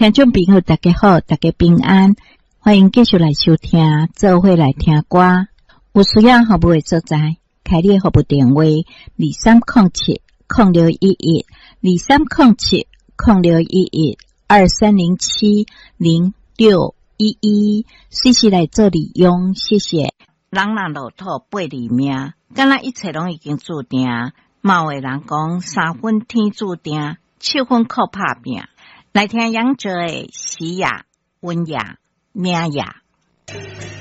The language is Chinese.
听众朋友大家好，大家平安，欢迎继续来收听，做伙来听歌。有需要服务的所在，开立服务电话2307-0611，2307-0611，2307-0611，随时来做利用，谢谢。人若落土八字命，敢若一切拢已经注定。某个人讲3分天注定，7分靠打拼。来听杨哲的诗雅、文雅、名雅。